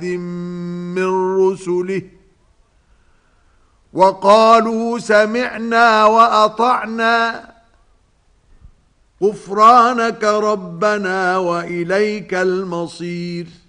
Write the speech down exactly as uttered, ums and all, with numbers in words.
من رسله وقالوا سمعنا وأطعنا غفرانك ربنا وإليك المصير